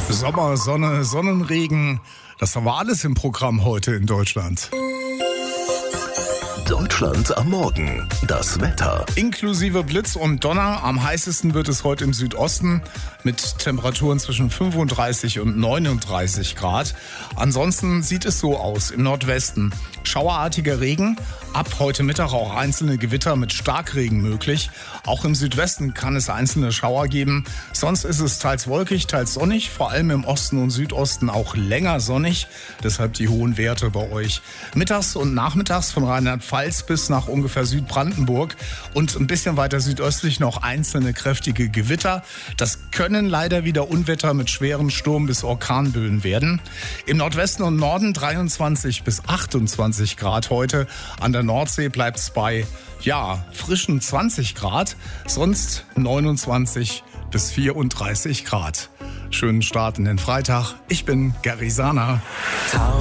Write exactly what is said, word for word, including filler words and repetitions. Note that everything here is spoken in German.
Sommer, Sonne, Sonnenregen, das haben wir alles im Programm heute in Deutschland. Deutschland am Morgen. Das Wetter. Inklusive Blitz und Donner. Am heißesten wird es heute im Südosten mit Temperaturen zwischen fünfunddreißig und neununddreißig Grad. Ansonsten sieht es so aus im Nordwesten. Schauerartiger Regen. Ab heute Mittag auch einzelne Gewitter mit Starkregen möglich. Auch im Südwesten kann es einzelne Schauer geben. Sonst ist es teils wolkig, teils sonnig. Vor allem im Osten und Südosten auch länger sonnig. Deshalb die hohen Werte bei euch. Mittags und nachmittags von Rheinland-Pfalz bis nach ungefähr Südbrandenburg und ein bisschen weiter südöstlich noch einzelne kräftige Gewitter. Das können leider wieder Unwetter mit schweren Sturm- bis Orkanböen werden. Im Nordwesten und Norden dreiundzwanzig bis achtundzwanzig Grad heute. An der Nordsee bleibt es bei, ja, frischen zwanzig Grad, sonst neunundzwanzig bis vierunddreißig Grad. Schönen Start in den Freitag. Ich bin Gary Sana.